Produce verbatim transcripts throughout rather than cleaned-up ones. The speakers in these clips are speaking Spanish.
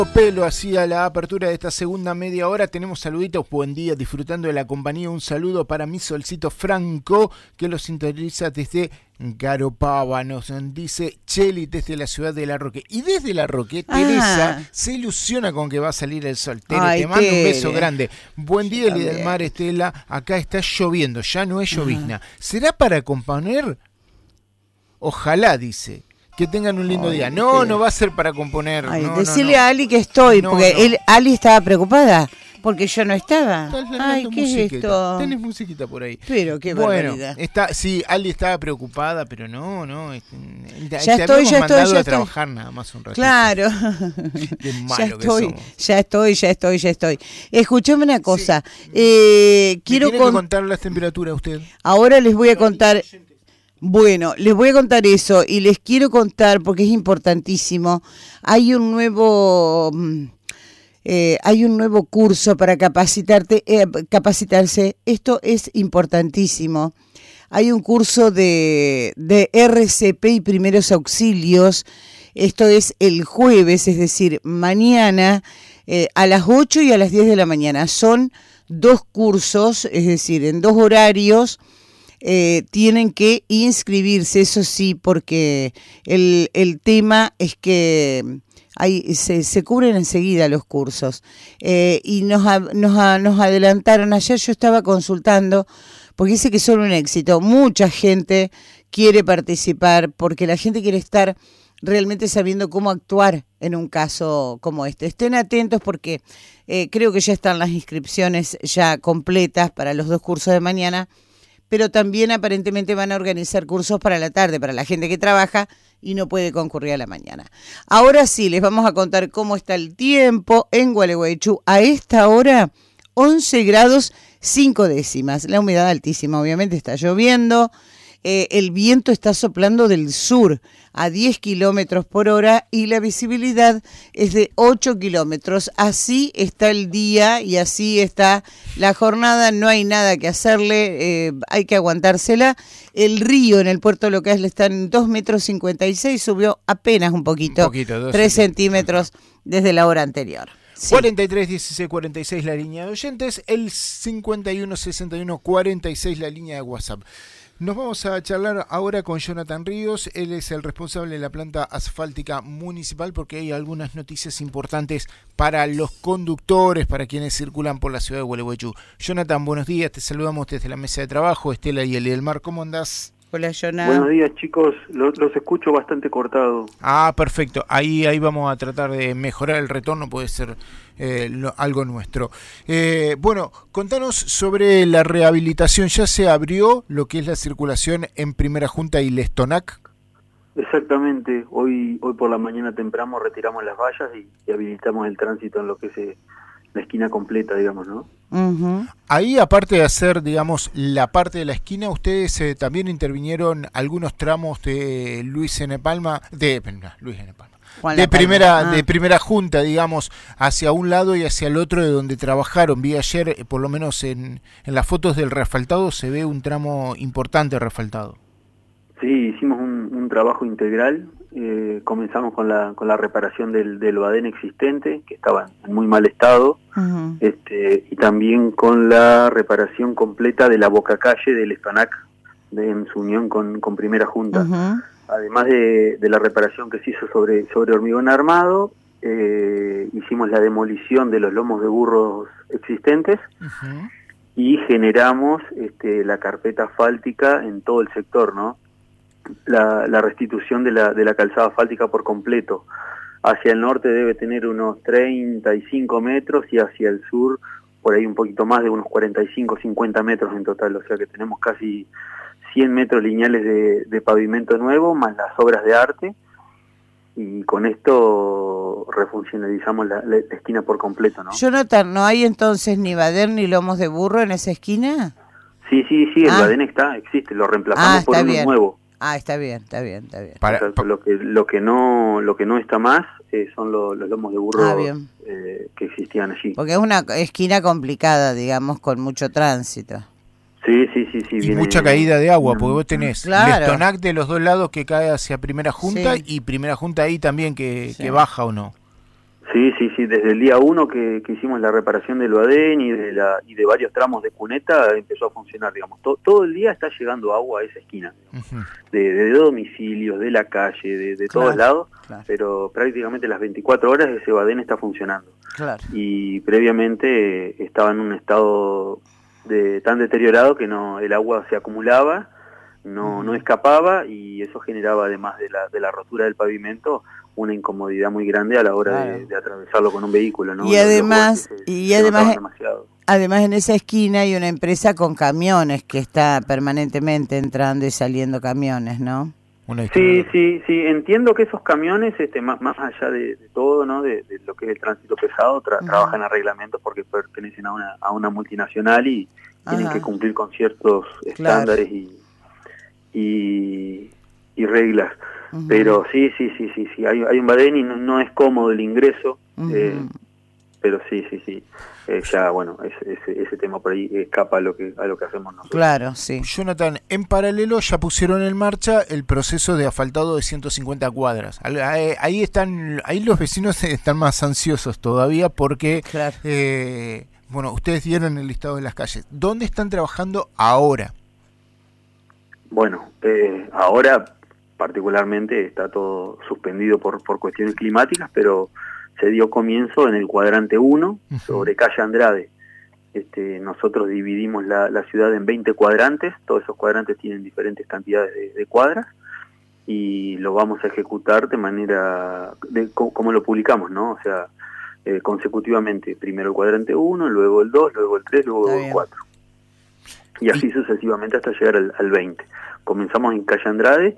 Pelo hacía la apertura de esta segunda media hora. Tenemos saluditos, buen día, disfrutando de la compañía. Un saludo para mi solcito Franco, que lo sintoniza desde Garopaba, nos dice Cheli desde la ciudad de La Roque. Y desde La Roque, ah. Teresa se ilusiona con que va a salir el sol. Tere, Ay, te mando Tere. un beso grande. Buen día, Eli del Mar, Estela. Acá está lloviendo, ya no es llovizna. Ah. ¿Será para componer? Ojalá, dice. Que tengan un lindo Ay, día. No, no va a ser para componer. Ay, no, decirle no, no. a Ali que estoy, no, porque no. Él, Ali estaba preocupada, porque yo no estaba. Ay, ¿qué musiquita. es esto? Tenés musiquita por ahí. Pero qué bueno, barbaridad. Está, sí, Ali estaba preocupada, pero no, no. Ya te estoy, ya mandado estoy, ya a trabajar estoy. nada más un ratito. Claro. Qué malo ya estoy, que somos. ya estoy, ya estoy, ya estoy. Escuchame una cosa. Sí. Eh, quiero ¿Tiene con... que contar las temperaturas a usted? Ahora les voy a contar... Bueno, les voy a contar eso y les quiero contar porque es importantísimo. Hay un nuevo, eh, hay un nuevo curso para capacitarte, eh, capacitarse. Esto es importantísimo. Hay un curso de, de R C P y primeros auxilios. Esto es el jueves, es decir, mañana eh, a las ocho y a las diez de la mañana. Son dos cursos, es decir, en dos horarios. Eh, tienen que inscribirse, eso sí, porque el, el tema es que hay, se, se cubren enseguida los cursos. Eh, y nos, nos, nos adelantaron, ayer yo estaba consultando, porque dice que son un éxito. Mucha gente quiere participar, porque la gente quiere estar realmente sabiendo cómo actuar en un caso como este. Estén atentos porque eh, creo que ya están las inscripciones ya completas para los dos cursos de mañana, pero también aparentemente van a organizar cursos para la tarde, para la gente que trabaja y no puede concurrir a la mañana. Ahora sí, les vamos a contar cómo está el tiempo en Gualeguaychú. A esta hora, once grados cinco décimas. La humedad altísima, obviamente está lloviendo. Eh, el viento está soplando del sur a diez kilómetros por hora y la visibilidad es de ocho kilómetros. Así está el día y así está la jornada. No hay nada que hacerle, eh, hay que aguantársela. El río en el puerto local está en dos metros cincuenta y seis, subió apenas un poquito, un poquito tres centímetros desde la hora anterior. Sí. cuarenta y tres, dieciséis, cuarenta y seis la línea de oyentes, el cincuenta y uno, sesenta y uno, cuarenta y seis la línea de WhatsApp. Nos vamos a charlar ahora con Jonathan Ríos, él es el responsable de la planta asfáltica municipal porque hay algunas noticias importantes para los conductores, para quienes circulan por la ciudad de Gualeguaychú. Jonathan, buenos días, te saludamos desde la mesa de trabajo, Estela y Eli del Mar, ¿cómo andás? Hola, Jonathan. Buenos días, chicos, los, los escucho bastante cortado. Ah, perfecto, ahí, ahí vamos a tratar de mejorar el retorno, puede ser eh, lo, algo nuestro. Eh, bueno, contanos sobre la rehabilitación, ¿ya se abrió lo que es la circulación en Primera Junta y Lestonac? Exactamente, hoy hoy por la mañana temprano retiramos las vallas y, y habilitamos el tránsito en lo que es eh, la esquina completa, digamos, ¿no? Uh-huh. Ahí, aparte de hacer, digamos, la parte de la esquina, ustedes eh, también intervinieron algunos tramos de Luis N. Palma, de no, Luis N. Palma, Juan de primera ah. de primera junta, digamos, hacia un lado y hacia el otro de donde trabajaron. Vi ayer, eh, por lo menos en, en las fotos del refaltado, se ve un tramo importante refaltado. Sí, hicimos un, un trabajo integral. Eh, comenzamos con la con la reparación del, del badén existente, que estaba en muy mal estado, uh-huh. este, y también con la reparación completa de la bocacalle del Estonac, de, en su unión con, con Primera Junta. Uh-huh. Además de, de la reparación que se hizo sobre, sobre hormigón armado, eh, hicimos la demolición de los lomos de burros existentes, uh-huh. y generamos este, la carpeta asfáltica en todo el sector, ¿no? La, la restitución de la, de la calzada asfáltica por completo. Hacia el norte debe tener unos treinta y cinco metros y hacia el sur por ahí un poquito más de unos cuarenta y cinco, cincuenta metros en total, o sea que tenemos casi cien metros lineales de, de pavimento nuevo, más las obras de arte, y con esto refuncionalizamos la, la esquina por completo, ¿no? Jonathan, ¿no hay entonces ni badén ni lomos de burro en esa esquina? Sí, sí, sí, el ah. badén está, existe, lo reemplazamos ah, por uno bien. nuevo. Ah, está bien, está bien, está bien. Para, o sea, lo que lo que no lo que no está más eh, son lo, los lomos de burro ah, eh, que existían allí. Porque es una esquina complicada, digamos, con mucho tránsito. Sí, sí, sí, sí. Y viene, mucha caída de agua, porque vos tenés claro. el Estonac de los dos lados que cae hacia Primera Junta, sí. y Primera Junta ahí también que, sí. que baja o no. Sí, sí, sí, desde el día uno que, que hicimos la reparación del Badén y de, la, y de varios tramos de cuneta empezó a funcionar, digamos. Todo, todo el día está llegando agua a esa esquina, uh-huh. de, de domicilios, de la calle, de, de claro, todos lados, claro. Pero prácticamente las veinticuatro horas ese Badén está funcionando. Claro. Y previamente eh, estaba en un estado de, tan deteriorado que no el agua se acumulaba, no, uh-huh. no escapaba y eso generaba, además de la, de la rotura del pavimento, una incomodidad muy grande a la hora claro. de, de atravesarlo con un vehículo, ¿no? Y además, se, y se además, además en esa esquina hay una empresa con camiones que está permanentemente entrando y saliendo camiones, ¿no? Sí, sí, sí, entiendo que esos camiones, este, más, más allá de, de todo, ¿no? De, de lo que es el tránsito pesado, tra- uh-huh. trabajan a reglamentos porque pertenecen a una, a una multinacional y uh-huh. tienen que cumplir con ciertos claro. estándares y, y, y reglas. Uh-huh. Pero sí, sí, sí, sí, sí, hay, hay un Badén y no, no es cómodo el ingreso, uh-huh. eh, pero sí, sí, sí, eh, ya, bueno, ese, ese, ese tema por ahí escapa a lo que a lo que hacemos nosotros. Claro, sí. Jonathan, en paralelo ya pusieron en marcha el proceso de asfaltado de ciento cincuenta cuadras. Ahí están, ahí los vecinos están más ansiosos todavía porque, claro. eh, bueno, ustedes dieron el listado de las calles. ¿Dónde están trabajando ahora? Bueno, eh, ahora particularmente está todo suspendido por, por cuestiones climáticas, pero se dio comienzo en el cuadrante uno, uh-huh. sobre calle Andrade. Este, nosotros dividimos la, la ciudad en veinte cuadrantes, todos esos cuadrantes tienen diferentes cantidades de, de cuadras, y lo vamos a ejecutar de manera, de, como, como lo publicamos, ¿no? O sea, eh, consecutivamente, primero el cuadrante uno, luego el dos, luego el tres, luego el cuatro. Y así sucesivamente hasta llegar al, al veinte. Comenzamos en calle Andrade,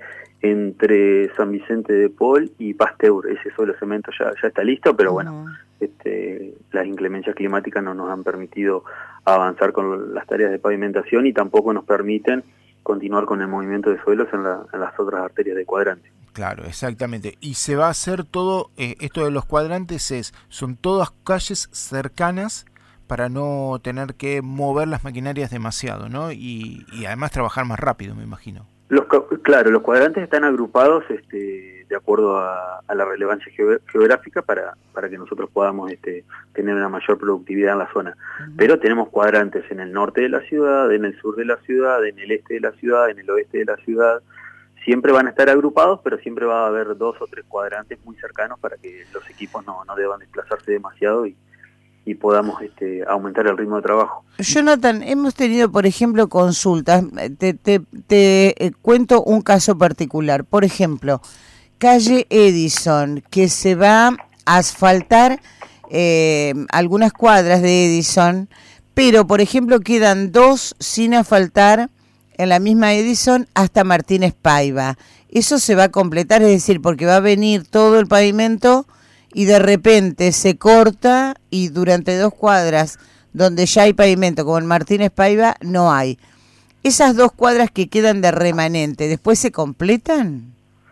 entre San Vicente de Paul y Pasteur. Ese suelo cemento ya, ya está listo, pero bueno, uh-huh. este, las inclemencias climáticas no nos han permitido avanzar con las tareas de pavimentación y tampoco nos permiten continuar con el movimiento de suelos en, la, en las otras arterias de cuadrante. Claro, exactamente. Y se va a hacer todo, eh, esto de los cuadrantes es, son todas calles cercanas para no tener que mover las maquinarias demasiado, ¿no? Y, y además trabajar más rápido, me imagino. Los, claro, los cuadrantes están agrupados este, de acuerdo a, a la relevancia ge- geográfica para, para que nosotros podamos este, tener una mayor productividad en la zona. Uh-huh. Pero tenemos cuadrantes en el norte de la ciudad, en el sur de la ciudad, en el este de la ciudad, en el oeste de la ciudad. Siempre van a estar agrupados, pero siempre va a haber dos o tres cuadrantes muy cercanos para que los equipos no, no deban desplazarse demasiado y y podamos este, aumentar el ritmo de trabajo. Jonathan, hemos tenido, por ejemplo, consultas. Te, te, te eh, cuento un caso particular. Por ejemplo, calle Edison, que se va a asfaltar eh, algunas cuadras de Edison, pero, por ejemplo, quedan dos sin asfaltar en la misma Edison hasta Martínez Paiva. Eso se va a completar, es decir, porque va a venir todo el pavimento y de repente se corta y durante dos cuadras donde ya hay pavimento, como en Martínez Paiva, no hay. ¿Esas dos cuadras que quedan de remanente, después se completan?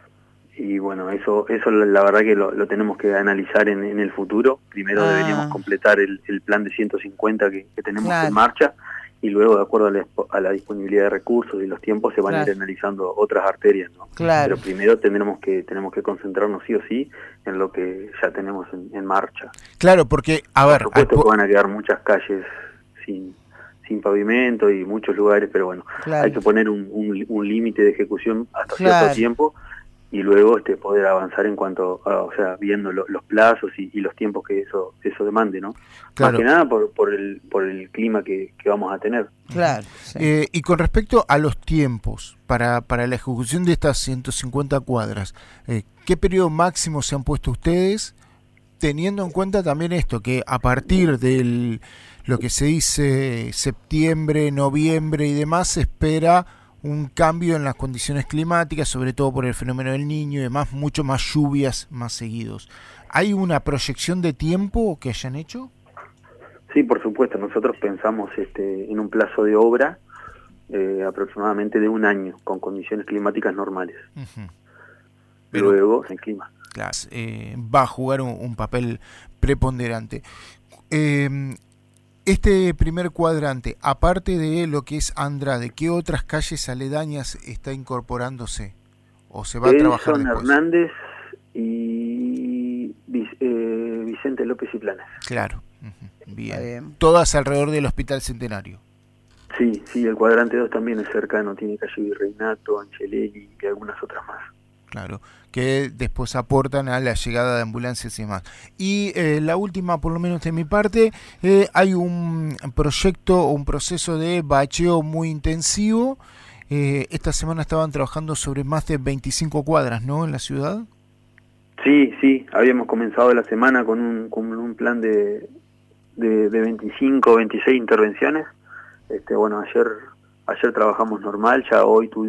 Y bueno, eso eso la verdad que lo, lo tenemos que analizar en, en el futuro. Primero ah. deberíamos completar el, el plan de ciento cincuenta que, que tenemos claro. en marcha, y luego, de acuerdo a la, a la disponibilidad de recursos y los tiempos, se van claro. a ir analizando otras arterias, ¿no? Claro. Pero primero tendremos que tenemos que concentrarnos sí o sí en lo que ya tenemos en, en marcha. Claro, porque, a ver... Por supuesto a... que van a quedar muchas calles sin sin pavimento y muchos lugares, pero bueno, claro. hay que poner un, un, un límite de ejecución hasta claro. cierto tiempo, y luego este poder avanzar en cuanto a, o sea, viendo lo, los plazos y, y los tiempos que eso eso demande, ¿no? Claro. Más que nada por por el por el clima que, que vamos a tener. Claro. Sí. Eh, y con respecto a los tiempos para para la ejecución de estas ciento cincuenta cuadras, eh, ¿qué periodo máximo se han puesto ustedes, teniendo en cuenta también esto, que a partir del lo que se dice septiembre, noviembre y demás, se espera un cambio en las condiciones climáticas, sobre todo por el fenómeno del Niño y demás, mucho más lluvias más seguidos? ¿Hay una proyección de tiempo que hayan hecho? Sí, por supuesto. Nosotros pensamos este, en un plazo de obra eh, aproximadamente de un año, con condiciones climáticas normales. Uh-huh. Pero, luego, el clima. Claro, eh, va a jugar un, un papel preponderante. Eh, Este primer cuadrante, aparte de lo que es Andrade, ¿qué otras calles aledañas está incorporándose? ¿O se va Edison, a trabajar después? Hernández y eh, Vicente López y Planes. Claro, uh-huh. Bien. Bien. Todas alrededor del Hospital Centenario. Sí, sí, el cuadrante dos también es cercano, tiene calle Virreinato, Angelelli y algunas otras más. Claro, que después aportan a la llegada de ambulancias y más. Y eh, la última, por lo menos de mi parte, eh, hay un proyecto, un proceso de bacheo muy intensivo. Eh, esta semana estaban trabajando sobre más de veinticinco cuadras, ¿no?, en la ciudad. Sí, sí, habíamos comenzado la semana con un, con un plan de, de, de veinticinco, veintiséis intervenciones. Este, bueno, ayer ayer trabajamos normal, ya hoy tuvimos